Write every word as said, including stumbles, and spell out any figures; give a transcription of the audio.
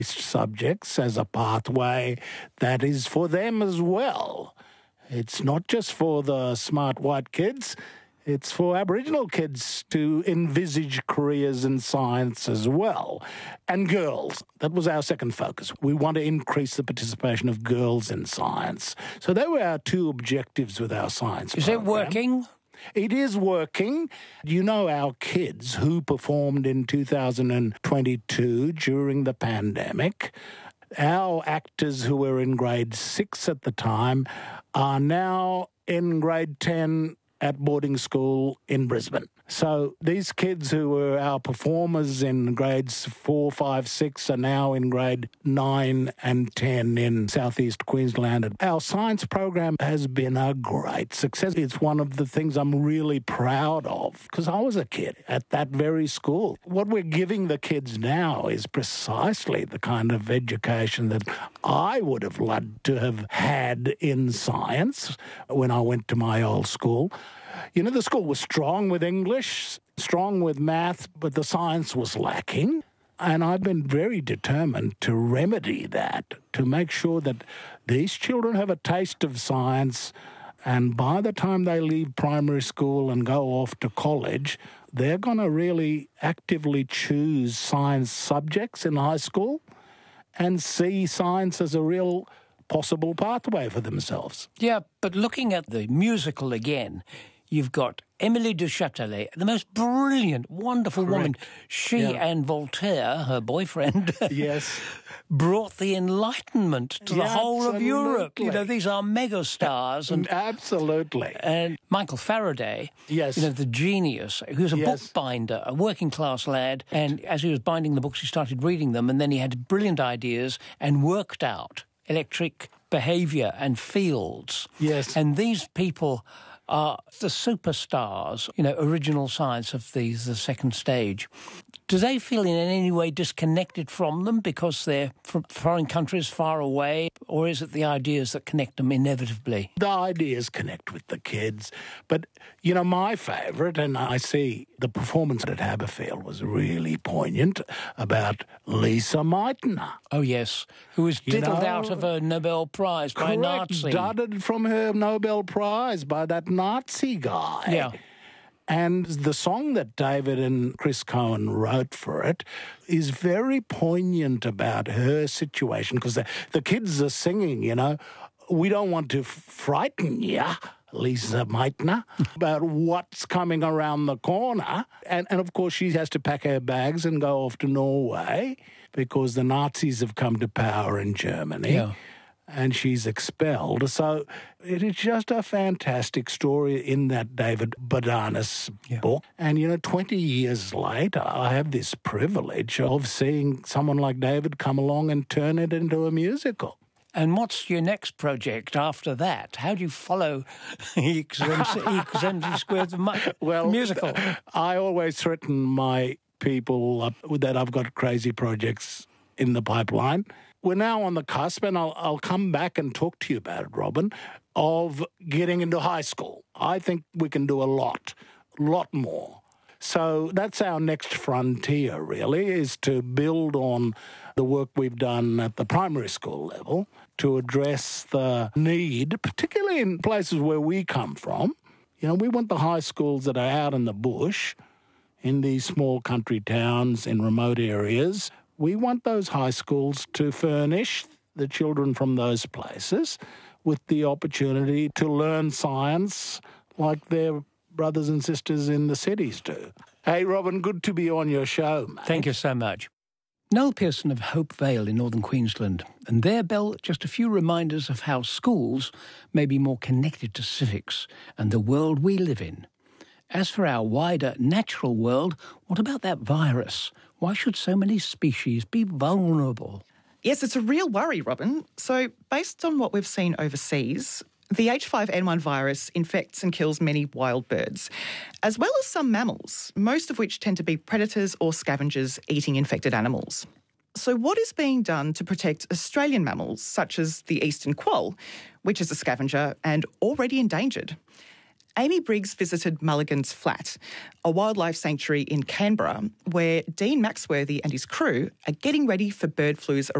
subjects as a pathway that is for them as well. It's not just for the smart white kids. It's for Aboriginal kids to envisage careers in science as well. And girls. That was our second focus. We want to increase the participation of girls in science. So they were our two objectives with our science Is program. it working? It is working. You know, our kids who performed in two thousand twenty-two during the pandemic, our actors who were in grade six at the time are now in grade ten at boarding school in Brisbane. So these kids who were our performers in grades four, five, six are now in grade nine and ten in southeast Queensland. Our science program has been a great success. It's one of the things I'm really proud of because I was a kid at that very school. What we're giving the kids now is precisely the kind of education that I would have loved to have had in science when I went to my old school. You know, the school was strong with English, strong with math, but the science was lacking. And I've been very determined to remedy that, to make sure that these children have a taste of science, and by the time they leave primary school and go off to college, they're going to really actively choose science subjects in high school and see science as a real possible pathway for themselves. Yeah, but looking at the musical again, you've got Émilie du Châtelet, the most brilliant, wonderful Correct. woman. She Yeah. and Voltaire, her boyfriend, Yes. brought the Enlightenment to the Yeah, whole of Europe. You know, absolutely. these are mega stars. And, Absolutely. and Michael Faraday, Yes. you know, the genius, who was a Yes. bookbinder, a working-class lad, and as he was binding the books, he started reading them, and then he had brilliant ideas and worked out electric behaviour and fields. Yes. And these people are the superstars, you know, original science of the, the second stage. Do they feel in any way disconnected from them because they're from foreign countries far away, or is it the ideas that connect them inevitably? The ideas connect with the kids. But, you know, my favourite, and I see the performance at Haberfield was really poignant, about Lisa Meitner. Oh, yes, who was You diddled know, out of a Nobel Prize by a Correct, Nazi. dudded from her Nobel Prize by that Nazi guy. Yeah. And the song that David and Chris Cohen wrote for it is very poignant about her situation, because the, the kids are singing, you know, we don't want to frighten ya, Lisa Meitner, about what's coming around the corner. And, and of course, she has to pack her bags and go off to Norway because the Nazis have come to power in Germany. Yeah. And she's expelled. So it is just a fantastic story in that David Bodanis Yeah. book. And, you know, twenty years later, I have this privilege of seeing someone like David come along and turn it into a musical. And what's your next project after that? How do you follow E equals M C squared the mu- Well, musical? I always threaten my people up that I've got crazy projects in the pipeline. We're now on the cusp, and I'll, I'll come back and talk to you about it, Robin, of getting into high school. I think we can do a lot, lot more. So that's our next frontier, really, is to build on the work we've done at the primary school level to address the need, particularly in places where we come from. You know, we want the high schools that are out in the bush, in these small country towns, in remote areas. We want those high schools to furnish the children from those places with the opportunity to learn science like their brothers and sisters in the cities do. Hey, Robin, good to be on your show, mate. Thank you so much. Noel Pearson of Hope Vale in northern Queensland. And there, Belle, just a few reminders of how schools may be more connected to civics and the world we live in. As for our wider natural world, what about that virus? Why should so many species be vulnerable? Yes, it's a real worry, Robin. So based on what we've seen overseas, the H five N one virus infects and kills many wild birds, as well as some mammals, most of which tend to be predators or scavengers eating infected animals. So what is being done to protect Australian mammals, such as the eastern quoll, which is a scavenger and already endangered? Amy Briggs visited Mulligan's Flat, a wildlife sanctuary in Canberra, where Dean Maxworthy and his crew are getting ready for bird flu's